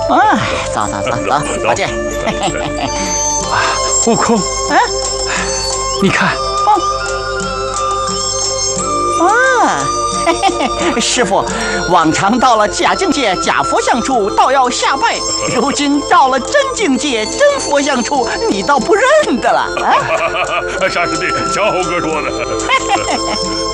走，宝剑。 悟空，你看。 师傅，往常到了假境界假佛像处，倒要下拜；如今到了真境界真佛像处，你倒不认得了啊！ 沙师弟，乔猴哥说的。